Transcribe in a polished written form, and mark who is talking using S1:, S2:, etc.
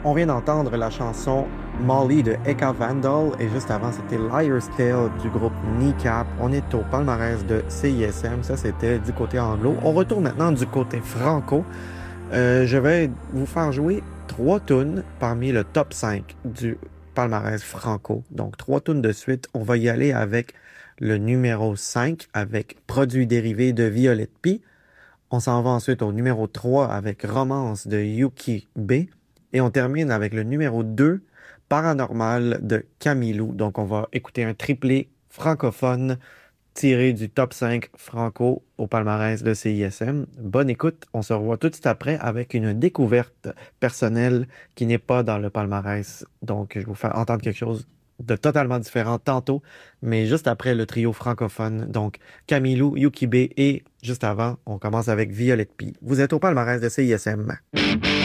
S1: On vient d'entendre la chanson Molly de Eka Vandal et juste avant, c'était Liar's Tale du groupe Kneecap. On est au palmarès de CISM, ça c'était du côté anglo. On retourne maintenant du côté franco. Je vais vous faire jouer 3 tunes parmi le top 5 du palmarès franco. Donc 3 tunes de suite. On va y aller avec le numéro 5 avec Produits dérivés de Violette P. On s'en va ensuite au numéro 3 avec Romance de Yuki B. Et on termine avec le numéro 2, Paranormal de Camilou. Donc, on va écouter un triplé francophone tiré du top 5 franco au palmarès de CISM. Bonne écoute. On se revoit tout de suite après avec une découverte personnelle qui n'est pas dans le palmarès. Donc, je vais vous faire entendre quelque chose de totalement différent tantôt, mais juste après le trio francophone. Donc, Camilou, Yuki B et juste avant, on commence avec Violette P. Vous êtes au palmarès de CISM.